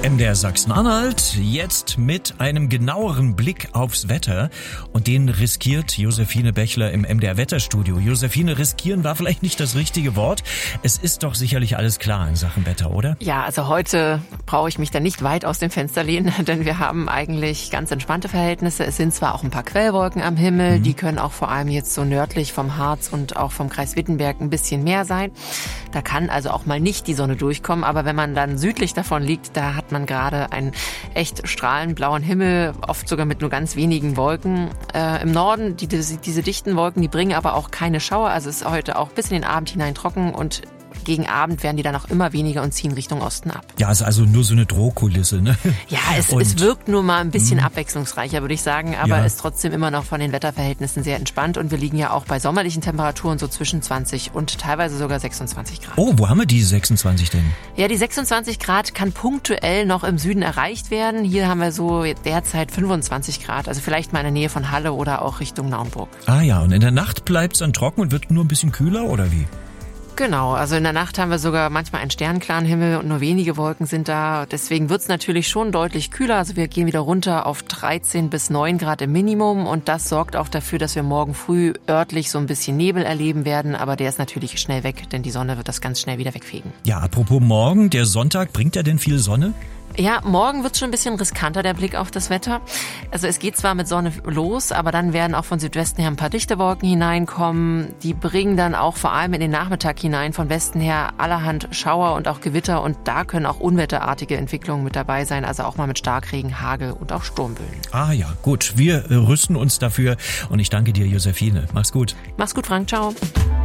MDR Sachsen-Anhalt, jetzt mit einem genaueren Blick aufs Wetter. Und den riskiert Josephine Bechler im MDR Wetterstudio. Josephine, riskieren war vielleicht nicht das richtige Wort. Es ist doch sicherlich alles klar in Sachen Wetter, oder? Ja, also heute brauche ich mich da nicht weit aus dem Fenster lehnen, denn wir haben eigentlich ganz entspannte Verhältnisse. Es sind zwar auch ein paar Quellwolken am Himmel, die können auch vor allem jetzt so nördlich vom Harz und auch vom Kreis Wittenberg ein bisschen mehr sein. Da kann also auch mal nicht die Sonne durchkommen, aber wenn man dann südlich davon liegt, da hat man gerade einen echt strahlend blauen Himmel, oft sogar mit nur ganz wenigen Wolken. Im Norden, diese dichten Wolken, die bringen aber auch keine Schauer, also es ist heute auch bis in den Abend hinein trocken und gegen Abend werden die dann auch immer weniger und ziehen Richtung Osten ab. Ja, ist also nur so eine Drohkulisse, ne? Ja, es wirkt nur mal ein bisschen abwechslungsreicher, würde ich sagen, aber ist trotzdem immer noch von den Wetterverhältnissen sehr entspannt und wir liegen ja auch bei sommerlichen Temperaturen so zwischen 20 und teilweise sogar 26 Grad. Oh, wo haben wir die 26 denn? Ja, die 26 Grad kann punktuell noch im Süden erreicht werden. Hier haben wir so derzeit 25 Grad, also vielleicht mal in der Nähe von Halle oder auch Richtung Naumburg. Ah ja, und in der Nacht bleibt es dann trocken und wird nur ein bisschen kühler, oder wie? Genau, also in der Nacht haben wir sogar manchmal einen sternklaren Himmel und nur wenige Wolken sind da. Deswegen wird's natürlich schon deutlich kühler. Also wir gehen wieder runter auf 13 bis 9 Grad im Minimum und das sorgt auch dafür, dass wir morgen früh örtlich so ein bisschen Nebel erleben werden. Aber der ist natürlich schnell weg, denn die Sonne wird das ganz schnell wieder wegfegen. Ja, apropos morgen, der Sonntag, bringt er denn viel Sonne? Ja, morgen wird's schon ein bisschen riskanter, der Blick auf das Wetter. Also es geht zwar mit Sonne los, aber dann werden auch von Südwesten her ein paar dichte Wolken hineinkommen. Die bringen dann auch vor allem in den Nachmittag hinein von Westen her allerhand Schauer und auch Gewitter. Und da können auch unwetterartige Entwicklungen mit dabei sein, also auch mal mit Starkregen, Hagel und auch Sturmböen. Ah ja, gut, wir rüsten uns dafür und ich danke dir, Josephine. Mach's gut. Mach's gut, Frank. Ciao.